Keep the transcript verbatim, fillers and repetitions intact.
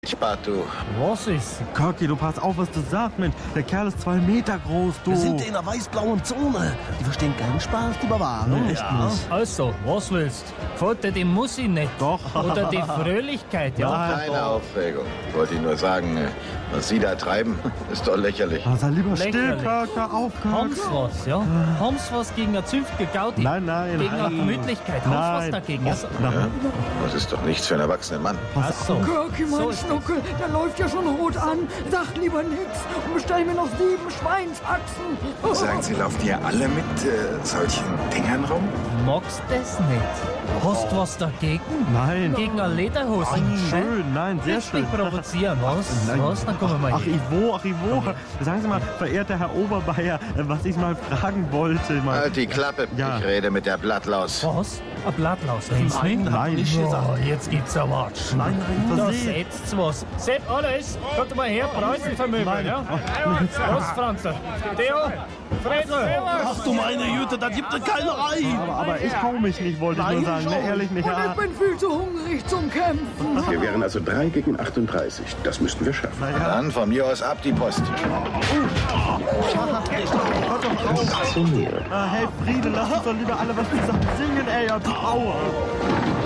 Spart du. Was ist? Korki, du pass auf, was du sagst, Mensch. Der Kerl ist zwei Meter groß, du. Wir sind in der weiß-blauen Zone. Die verstehen keinen Spaß, die Barbaren. Nee, echt ja. nicht. Also, was willst? Gefällt dir die Musik nicht? Doch. Oder die Fröhlichkeit, ja? Nein. Keine Aufregung. Ich wollte Ihnen nur sagen, was Sie da treiben, ist doch lächerlich. Ah, sei lieber still, Lächerlich. Körker, auf, Körker. Haben's was, ja? Haben's was gegen eine zünftige Gaudi? Nein, nein. Gegen eine Gemütlichkeit? Haben's was Nein. dagegen? Also, Na, Ja? Das ist doch nichts für einen erwachsenen Mann. ach so. Körki, mein So ist Schnuckel, der läuft ja schon rot an. Sag lieber nix und bestell mir noch sieben Schweinsachsen. Sagen Sie, laufen hier alle mit äh, solchen Dingern rum? Magst das nicht? Hast du was dagegen? nein. Gegen eine Lederhose? Schön, nein, sehr Willst schön. mich provozieren, was? Nein. Was? Dann kommen wir mal Ach, hin. Ivo, ach, Ivo. Sagen Sie mal, verehrter Herr Oberbayer, äh, was ich mal fragen wollte. Mal. Halt die Klappe. Ja. Ich rede mit der Blattlaus. Was? Ein Blattlaus? Nein, Nein, Nein. nicht gesagt. Oh, jetzt gibt's ein Watsch. Nein, nein, Da versehen. setzt's was. Sepp, alles. Kommt mal her, Preußen vermöbeln, Nein. ja? Was, Franzl? Theo? Fredel? Ach du meine Güte, da gibt es keine Ei. Aber, aber ich hau mich nicht, wollte ich nur sagen. Ne, ehrlich nicht. Und Ja. ich bin viel zu hungrig zum Kämpfen. Wir wären also drei gegen achtunddreißig. Das müssten wir schaffen. Naja, Dann von mir aus ab die Post. ah, hey Friede, lass uns doch lieber alle was zusammen singen, ey, ja, die Aua.